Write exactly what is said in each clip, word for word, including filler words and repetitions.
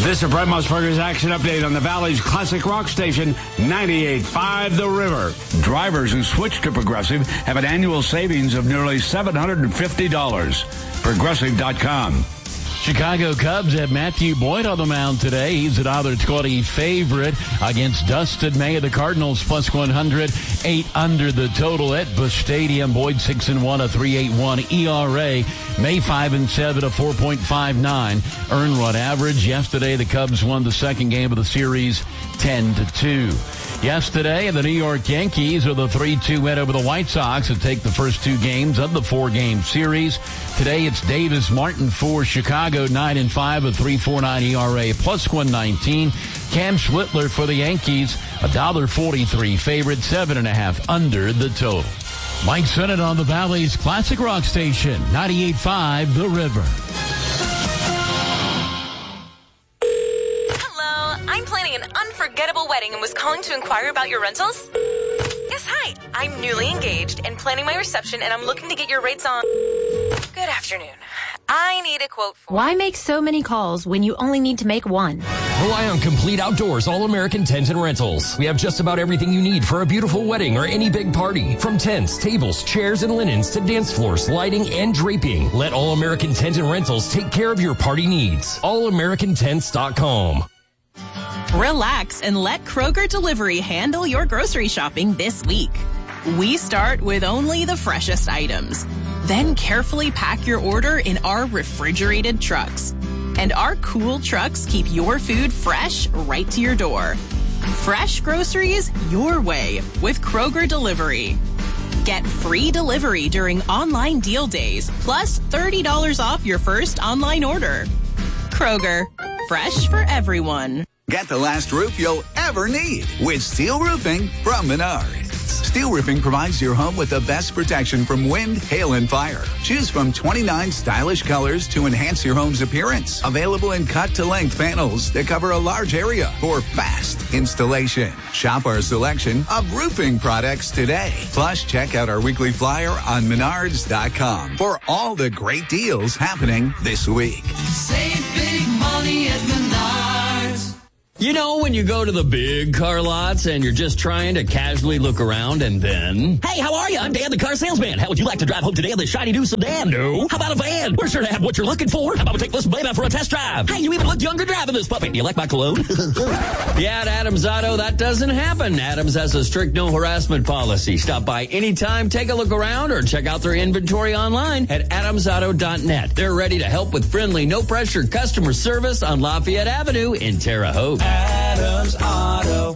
This is Brent Musburger's Action Update on the Valley's classic rock station, ninety-eight point five The River. Drivers who switch to Progressive have an annual savings of nearly seven hundred fifty dollars. Progressive dot com. Chicago Cubs have Matthew Boyd on the mound today. He's a one dollar twenty favorite against Dustin May of the Cardinals, plus one hundred, eight under the total at Busch Stadium. Boyd six and one, a three point eight one E R A. May five and seven, a four point five nine earned run average. Yesterday, the Cubs won the second game of the series ten to two. Yesterday, the New York Yankees with a three two win over the White Sox to take the first two games of the four-game series. Today, it's Davis Martin for Chicago, nine and five, a three point four nine E R A, plus one nineteen. Cam Schwittler for the Yankees, a one dollar forty-three favorite, seven and a half under the total. Mike Sennett on the Valley's classic rock station, ninety-eight point five The River. An unforgettable wedding and was calling to inquire about your rentals? Yes, hi. I'm newly engaged and planning my reception, and I'm looking to get your rates on... Good afternoon. I need a quote for... Why make so many calls when you only need to make one? Rely on Complete Outdoors All-American Tent and Rentals. We have just about everything you need for a beautiful wedding or any big party. From tents, tables, chairs, and linens to dance floors, lighting, and draping. Let All-American Tent and Rentals take care of your party needs. all american tents dot com. Relax and let Kroger Delivery handle your grocery shopping this week. We start with only the freshest items, then carefully pack your order in our refrigerated trucks. And our cool trucks keep your food fresh right to your door. Fresh groceries your way with Kroger Delivery. Get free delivery during online deal days, plus thirty dollars off your first online order. Kroger, fresh for everyone. Get the last roof you'll ever need with Steel Roofing from Menards. Steel Roofing provides your home with the best protection from wind, hail, and fire. Choose from twenty-nine stylish colors to enhance your home's appearance. Available in cut-to-length panels that cover a large area for fast installation. Shop our selection of roofing products today. Plus, check out our weekly flyer on menards dot com for all the great deals happening this week. Save big money at Menards. You know, when you go to the big car lots and you're just trying to casually look around and then... Hey, how are you? I'm Dan, the car salesman. How would you like to drive home today in this shiny new sedan? No. How about a van? We're sure to have what you're looking for. How about we take this baby out for a test drive? Hey, you even look younger driving this puppy. Do you like my cologne? Yeah, at Adams Auto, that doesn't happen. Adams has a strict no harassment policy. Stop by anytime, take a look around, or check out their inventory online at adams auto dot net. They're ready to help with friendly, no-pressure customer service on Lafayette Avenue in Terre Haute. Adams Auto.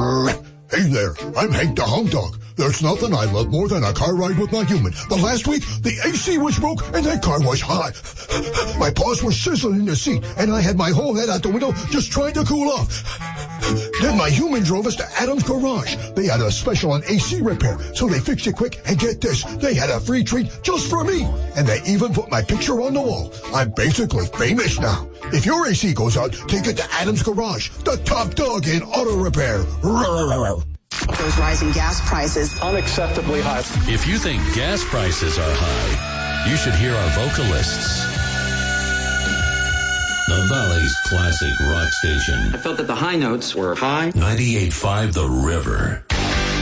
Hey there, I'm Hank the Hound Dog. There's nothing I love more than a car ride with my human. But last week, the A C was broke and that car was hot. My paws were sizzling in the seat and I had my whole head out the window just trying to cool off. Then my human drove us to Adams Garage. They had a special on A C repair, so they fixed it quick. And get this, they had a free treat just for me. And they even put my picture on the wall. I'm basically famous now. If your A C goes out, take it to Adams Garage, the top dog in auto repair. Those rising gas prices. Unacceptably high. If you think gas prices are high, you should hear our vocalists. The Valley's classic rock station. I felt that the high notes were high. ninety-eight point five The River.